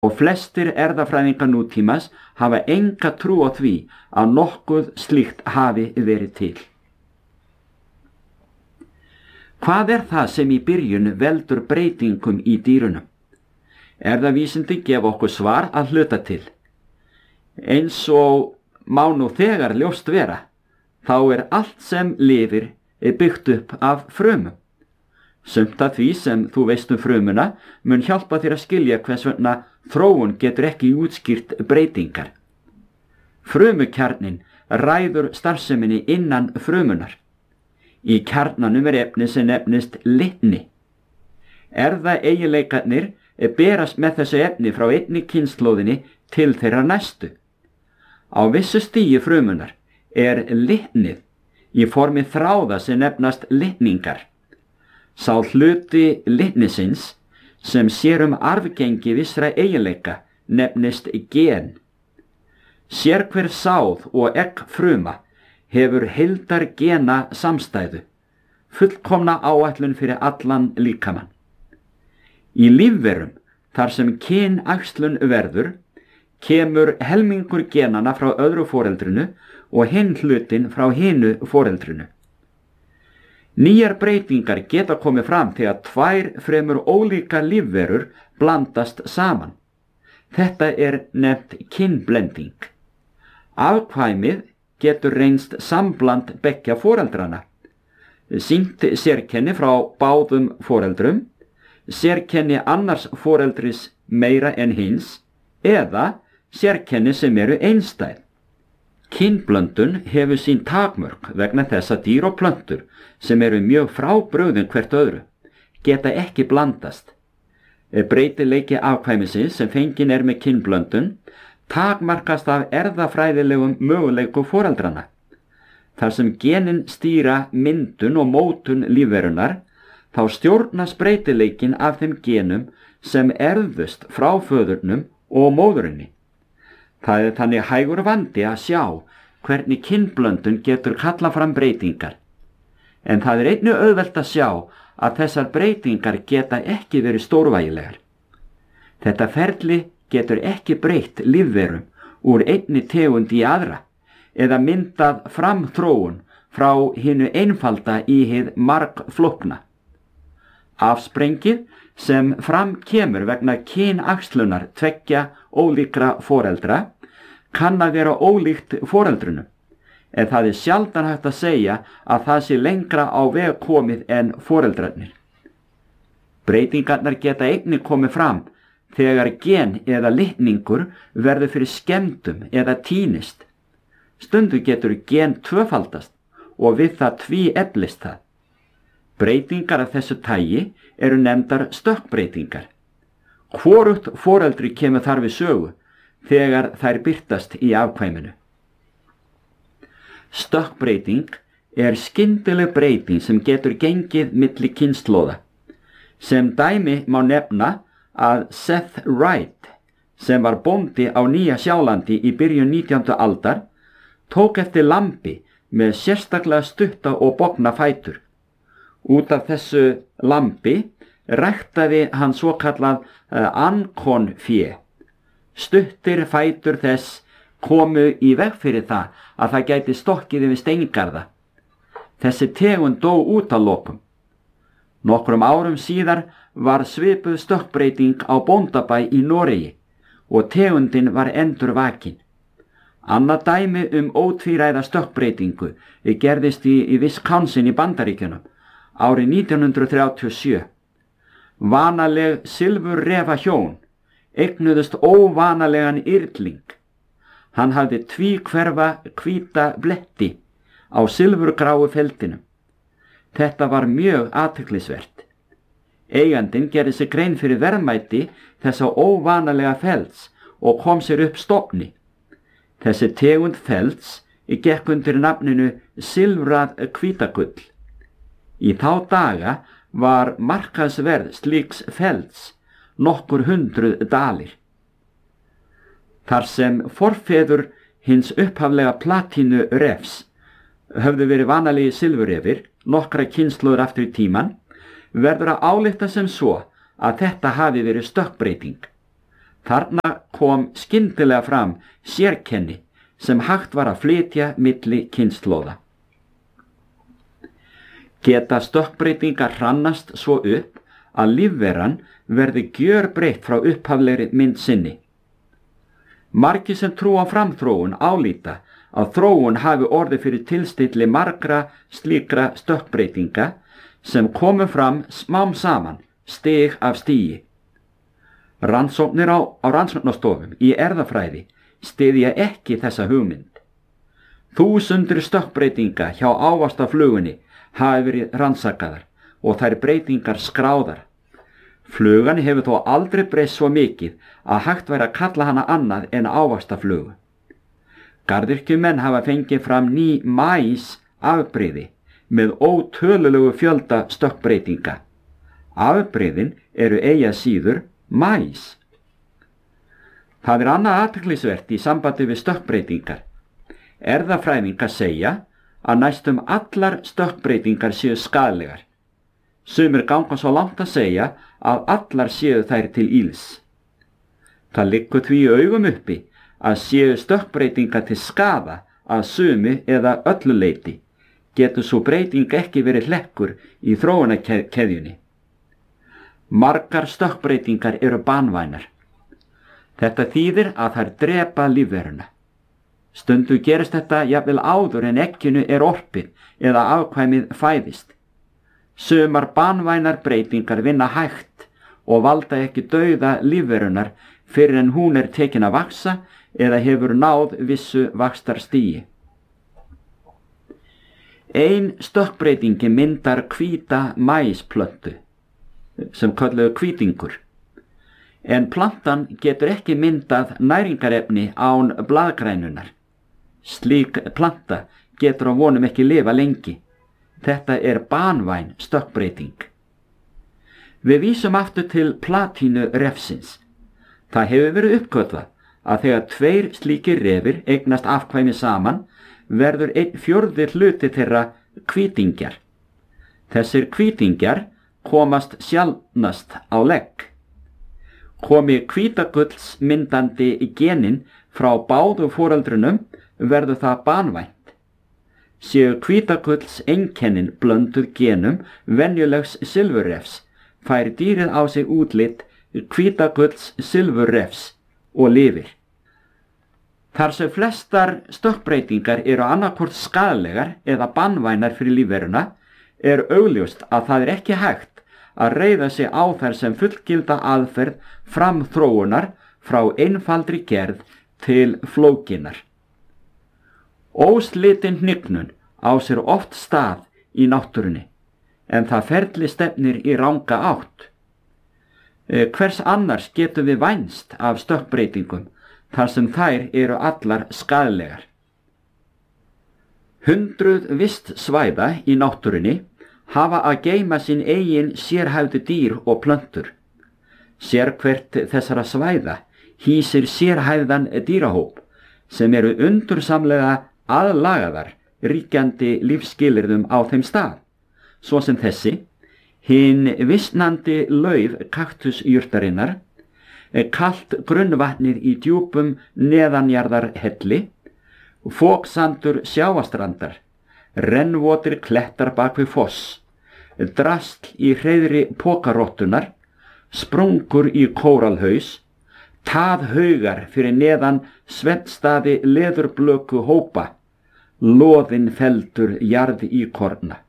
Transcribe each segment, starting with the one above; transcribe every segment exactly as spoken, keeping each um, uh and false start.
og flestir erfðafræðingar nútímas hafa enga trú á því að nokkuð slíkt hafi verið til. Hvað er það sem í byrjun veldur breytingum í dýrunum? Erfðavísindi gefa okkur svar að hluta til. Eins og má nú þegar ljóst vera, þá er allt sem lifir byggt upp af frumum. Sumt af því sem þú veist um frumuna mun hjálpa þér að skilja hvers vegna þróun getur ekki útskýrt breytingar. Frumukjarninn ræður starfseminni innan frumunar. Í kjarnanum er efni sem nefnist litni. Erfðaeiginleikarnir berast með þessu efni frá einni kynslóðinni til þeirra næstu. Á vissu stigi frumunar er litnið í formi þráða sem nefnast litningar. Sá hluti litnisins sem sér um arfgengi vissra eiginleika nefnist gen. Sérhver sáð og egg fruma hefur heildar gena samstæðu, fullkomna áætlun fyrir allan líkamann. Í lífverum, þar sem kynæxlun verður, kemur helmingur genana frá öðru foreldrinu og hinn hlutin frá hinu foreldrinu. Nýjar breytingar geta komið fram þegar tvær fremur ólíkar lífverur blandast saman. Þetta er nefnt kynblending. Afkvæmið getur reynst sambland beggja foreldrana. Sýnt sérkenni frá báðum foreldrum, sérkenni annars foreldris meira en hins, eða sérkenni sem eru einstæð. Kynblöndun hefur sín takmörk vegna þess að dýr og plöntur sem eru mjög frábrugðin hvert öðru geta ekki blandast. Breytileiki afkvæmisins sem fengin er með kynblöndun takmarkast af erfðafræðilegum möguleikum foreldrana. Þar sem genin stýra myndun og mótun lífverunar, þá stjórnast breytileikin af þeim genum sem erfðust frá föðurnum og móðurinni. Það er þannig hægur vandi að sjá hvernig kynblöndun getur kallað fram breytingar. En það er einnig auðvelt að sjá að þessar breytingar geta ekki verið stórvægilegar. Þetta ferli getur ekki breytt lífverum úr einni tegund í aðra eða myndað framþróun frá hinu einfalda í hið margflókna. Afsprengið sem fram kemur vegna kynæxlunar tveggja ólíkra foreldra kann að vera ólíkt foreldrunum, en það er sjaldan hægt að segja að það sé lengra á veg komið en foreldrarnir. Breytingarnar geta einnig komið fram þegar gen eða litningur verður fyrir skemmdum eða týnist. Stundu getur gen tvöfaldast og við það tvíeflist það. Breytingar af þessu tagi eru nefndar stökkbreytingar. Hvorugt foreldri kemur þar við sögu þegar þær birtast í afkvæminu. Stökkbreyting er skyndileg breyting sem getur gengið milli kynslóða. Sem dæmi má nefna að Seth Wright, sem var bóndi á Nýja Sjálandi í byrjun nítjándu aldar, tók eftir lambi með sérstaklega stutta og bogna fætur. Út af þessu lambi ræktaði hann svokallað uh, ankon-fé. Stuttir fætur þess komu í veg fyrir það að það gæti stokkið yfir steingarða. Þessi tegund dó út að lokum. Nokkrum árum síðar var svipuð stökkbreyting á bóndabæ í Noregi og tegundin var endur vakin. Annað dæmi um ótvíræða stökkbreytingu gerðist í, í Wisconsin í Bandaríkjunum árið nítján hundruð þrjátíu og sjö. Vanaleg silfurrefa hjón eignuðust óvanalegan yrling. Hann hafði tvíhverfa hvíta bletti á silfurgráu feldinum. Þetta var mjög athyglisvert. Eigandinn gerði sig grein fyrir verðmæti þessa óvanalega felds og kom sér upp stofni. Þessi tegund felds gekk undir nafninu silfrað hvítagull. Í þá daga var markaðsverð slíks felds nokkur hundruð dalir. Þar sem forfeður hins upphaflega platínu refs höfðu verið vanalegi silfurrefir nokkra kynslóður aftur í tíman, verður að álykta sem svo að þetta hafi verið stökkbreyting. Þarna kom skyndilega fram sérkenni sem hægt var að flytja milli kynslóða. Geta stökkbreytingar hrannast svo upp að lífveran verði gjörbreytt frá upphaflegri mynd sinni. Margir sem trú á framþróun álíta að þróun hafi orðið fyrir tilstilli margra slíkra stökkbreytinga sem komu fram smám saman, stig af stigi. Rannsóknir á, á rannsóknarstofum í erfðafræði styðja ekki þessa hugmynd. Þúsundir stökkbreytinga hjá ávaxtaflugunni hafi verið rannsakaðar og þær breytingar skráðar. Flugan hefur þó aldrei breyst svo mikið að hægt væri að kalla hana annað en ávaxtaflugu. Garðyrkjumenn hafa fengið fram ný maís afbrigði með ótölulegu fjölda stökkbreytinga. Afbrigðin eru eigi að síður maís. Það er annað athyglisvert í sambandi við stökkbreytingar. Erfðafræðingar segja að næstum allar stökkbreytingar séu skaðlegar. Sumir ganga svo langt að segja að allar séu þær til ills. Það liggur því í augum uppi að séu stökkbreytingar til skaða að sumi eða öllu leyti, getur svo breyting ekki verið hlekkur í þróunarkeðjunni. Margar stökkbreytingar eru banvænar. Þetta þýðir að þær drepa lífveruna. Stundu gerist þetta jafnvel áður en egginu er orpið eða afkvæmið fæðist. Sumar banvænar breytingar vinna hægt og valda ekki dauða lífverunar fyrir en hún er tekin að vaxa eða hefur náð vissu vaxtarstigi. Ein stökkbreytingi myndar hvíta maísplöntu, sem kölluðu hvítingur. En plantan getur ekki myndað næringarefni án blaðgrænunar. Slík planta getur á vonum ekki lifa lengi. Þetta er banvæn stökkbreyting. Við vísum aftur til platínu refsins. Það hefur verið uppgötvað að þegar tveir slíkir refir eignast afkvæmi saman verður einn fjórði hluti þeirra hvítingjar. Þessir hvítingjar komast sjaldnast á legg. Komi hvítagulls myndandi genin frá báðu foreldrunum verður það banvænt. Séu hvítagulls einkennin blönduð genum venjulegs silfurrefs fær dýrið á sig útlit hvítagulls silfurrefs og lifir. Þar sem flestar stökkbreytingar eru annarkvort skaðlegar eða banvænar fyrir lífveruna er augljóst að það er ekki hægt að reiða sig á þær sem fullgilda aðferð framþróunar frá einfaldri gerð til flókinnar. Óslitin hnignun á sér oft stað í náttúrunni, en það ferli stefnir í ranga átt. Hvers annars getum við vænst af stökkbreytingum þar sem þær eru allar skaðlegar? Hundruð vistsvæða í náttúrunni hafa að geyma sín eigin sérhæfðu dýr og plöntur. Sérhvert þessara svæða hýsir sérhæfðan dýrahóp sem eru undursamlega aðlagaðar ríkjandi lífsskilyrðum á þeim stað, svo sem þessi, hin visnandi lauf kaktusjurtarinnar, kalt grunnvatnið í djúpum neðanjarðar helli, foksandur sjávastrandar, rennvotir klettar bak við foss, drasl í hreiðri pókarottunar, sprungur í kóralhaus, taðhaugar fyrir neðan svefnstaði leðurblöku hópa, loðin feldur jarð í korna.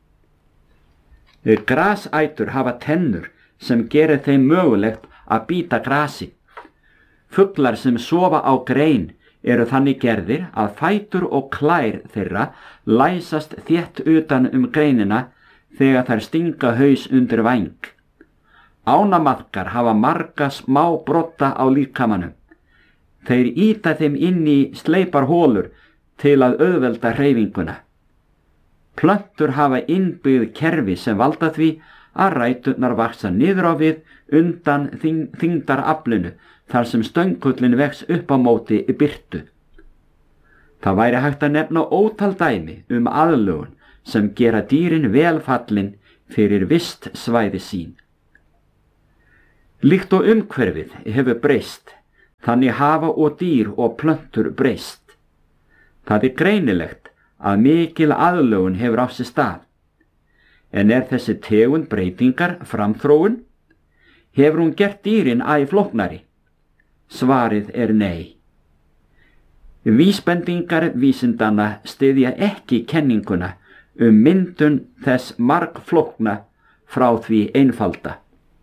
Grasætur hafa tennur sem gerir þeim mögulegt að bíta grasi. Fuglar sem sofa á grein eru þannig gerðir að fætur og klær þeirra læsast þétt utan um greinina þegar þær stinga haus undir væng. Ánamaðkar hafa marga smá brotta á líkamanum. Þeir ýta þeim inn í sleipar hólur til að auðvelda hreyfinguna. Plöntur hafa innbyggð kerfi sem valda því að ræturnar vaxa niður á við undan þing þingdaraflinu þar sem stöngullin vex upp á móti í birtu. Það væri hægt að nefna ótal dæmi um aðlögun sem gera dýrin velfallin fyrir vist svæði sín. Líkt og umhverfið hefur breyst, þannig hafa og dýr og plöntur breyst. Það er greinilegt að mikil aðlögun hefur á sér stað. En er þessi tegund breytingar framþróun? Hefur hún gert dýrin æ flóknari? Svarið er nei. Vísbendingar vísindanna styðja ekki kenninguna um myndun þess margflókna frá því einfalda.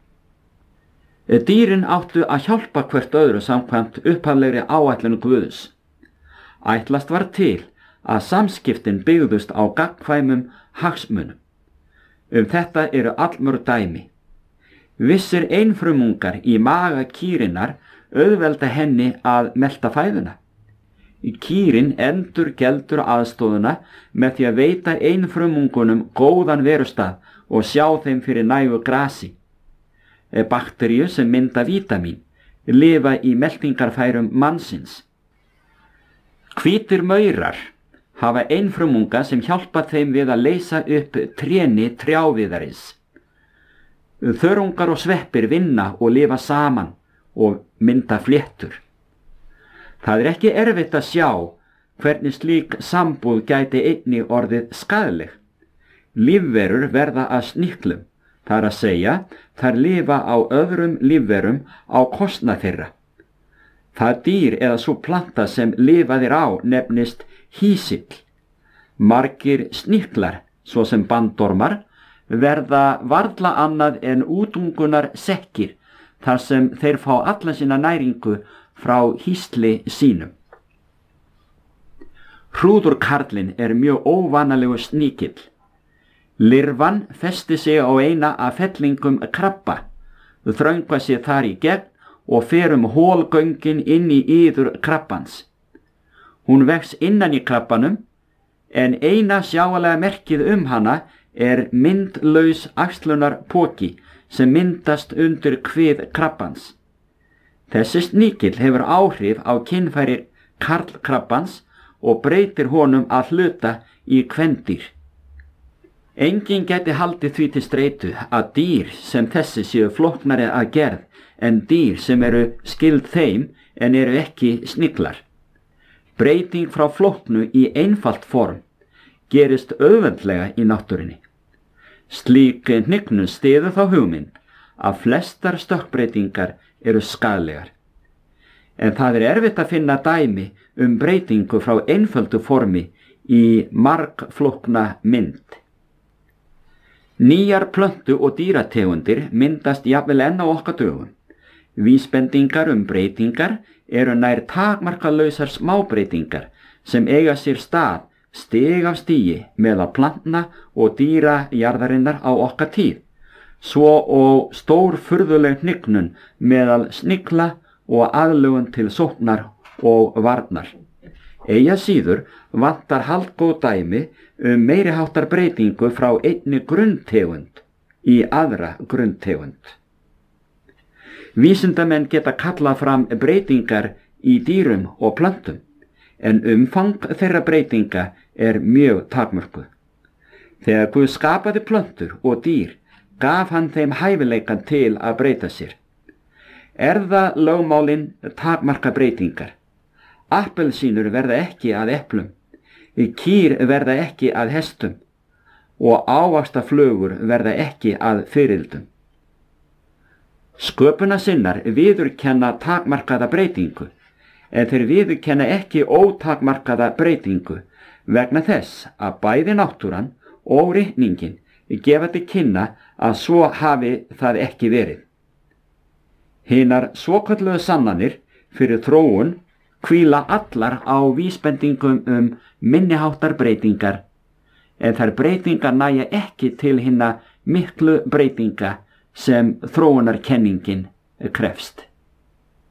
Dýrin áttu að hjálpa hvert öðru samkvæmt upphaflegri áætlun Guðs. Ætlast var til að samskiptin byggðust á gagnkvæmum hagsmunum. Um þetta eru allmörg dæmi. Vissir einfrumungar í maga kýrinnar auðvelda henni að melta fæðuna. Kýrin endur geldur aðstóðuna með því að veita einfrumungunum góðan verustað og sjá þeim fyrir nægu grasi. Bakteríu sem mynda vítamín lifa í meltingarfærum mannsins. Hvítir maurar hafa einfrumunga sem hjálpa þeim við að leysa upp tréni trjáviðarins. Þörungar og sveppir vinna og lifa saman og mynda fléttur. Það er ekki erfitt að sjá hvernig slík sambúð gæti einnig orðið skaðleg. Lífverur verða að sniklum, það er að segja, þær lifa á öðrum lífverum á kostnað þeirra. Það dýr eða svo planta sem lifaðir á nefnist hýsill. Margir sniklar, svo sem bandormar, verða varla annað en útungunar sekkir, þar sem þeir fá alla sína næringu frá hýsli sínum. Hrúðurkarlinn er mjög óvanalegu sníkill. Lirfan festi sig á eina af fellingum krabba, þröngva sér þar í gegn og fer um hólgöngin inn í yður krabbans. Hún vex innan í krabbanum, en eina sjáanlega merkið um hana er myndlaus axlunarpoki sem myndast undir kvið krabbans. Þessi sníkill hefur áhrif á kynfæri karlkrabbans og breytir honum að hluta í kvendýr. Enginn gæti haldið því til streitu að dýr sem þessi séu flóknari að gerð en dýr sem eru skyld þeim en eru ekki sniglar. Breyting frá flóknu í einfalt form gerist auðveldlega í náttúrunni. Slík hnignun styður þá hugmynd að flestar stökkbreytingar eru skaðlegar. En það er erfitt að finna dæmi um breytingu frá einföldu formi í margflókna mynd. Nýjar plöntu- og dýrategundir myndast jafnvel enn á okkar dögum. Vísbendingar um breytingar eru nær takmarkalausar smábreytingar sem eiga sér stað stig af stigi meðal plantna og dýra jarðarinnar á okkar tíð, svo og stór furðuleg hnignun meðal snigla og aðlögun til sóknar og varnar. Eyja síður vantar haldgóð dæmi um meiriháttar breytingu frá einni grunntegund í aðra grunntegund. Vísindamenn geta kallað fram breytingar í dýrum og plöntum, en umfang þeirra breytinga er mjög takmörkuð. Þegar Guð skapaði plöntur og dýr, gaf hann þeim hæfileikan til að breyta sér. Erfðalögmálin takmarka breytingar. Appelsínur verða ekki að eplum, kýr verða ekki að hestum og ávaxtaflugur verða ekki að firildum. Sköpunarsinnar viðurkenna takmarkaða breytingu, en þeir viðurkenna ekki ótakmarkaða breytingu vegna þess að bæði náttúran og ritningin gefa til kynna að svo hafi það ekki verið. Hinar svokölluðu sannanir fyrir þróun hvíla allar á vísbendingum um minniháttar breytingar, en þær breytingar nægja ekki til hinna miklu breytinga sem þróunarkenningin krefst.